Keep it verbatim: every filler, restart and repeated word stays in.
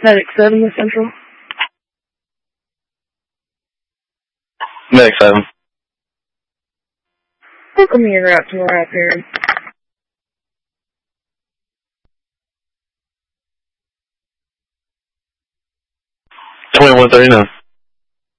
Medic seven, the Central. Medic seven. Welcome me in route to where I appeared. twenty-one thirty-nine.